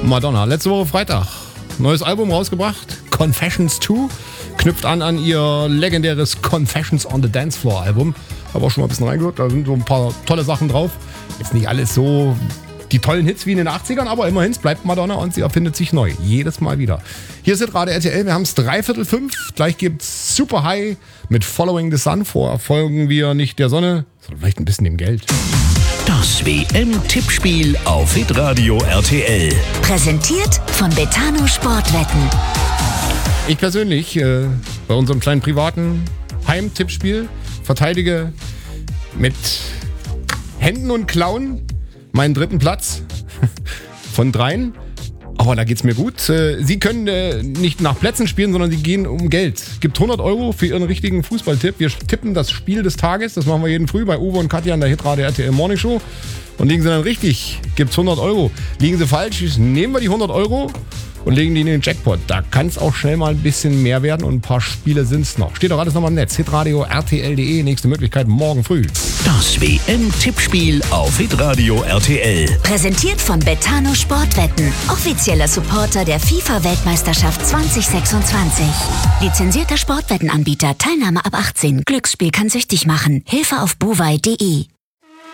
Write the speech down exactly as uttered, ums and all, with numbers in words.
Madonna. Letzte Woche Freitag. Neues Album rausgebracht. Confessions zwei. Knüpft an an ihr legendäres Confessions on the Dance Floor Album. Habe auch schon mal ein bisschen reingehört. Da sind so ein paar tolle Sachen drauf. Jetzt nicht alles so die tollen Hits wie in den achtzigern, aber immerhin, es bleibt Madonna und sie erfindet sich neu. Jedes Mal wieder. Hier ist gerade R T L, wir haben es dreiviertel fünf. Gleich gibt's Super High mit Following the Sun. Vor folgen wir nicht der Sonne, sondern vielleicht ein bisschen dem Geld. Das W M-Tippspiel auf Hitradio R T L. Präsentiert von Betano Sportwetten. Ich persönlich, äh, bei unserem kleinen privaten Heim-Tippspiel, verteidige mit Händen und Klauen meinen dritten Platz von dreien. Aber da geht's mir gut. Sie können äh, nicht nach Plätzen spielen, sondern sie gehen um Geld. Gibt hundert Euro für Ihren richtigen Fußballtipp. Wir tippen das Spiel des Tages. Das machen wir jeden Früh bei Uwe und Katja in der Hitradio R T L Morning Show. Und liegen Sie dann richtig, gibt's hundert Euro. Liegen Sie falsch, nehmen wir die hundert Euro und legen die in den Jackpot. Da kann es auch schnell mal ein bisschen mehr werden und ein paar Spiele sind's noch. Steht doch alles nochmal im Netz. Hitradio R T L punkt de. Nächste Möglichkeit morgen früh. Das W M-Tippspiel auf Hitradio R T L. Präsentiert von Betano Sportwetten. Offizieller Supporter der FIFA-Weltmeisterschaft zwanzig sechsundzwanzig. Lizenzierter Sportwettenanbieter. Teilnahme ab achtzehn. Glücksspiel kann süchtig machen. Hilfe auf buwei punkt de.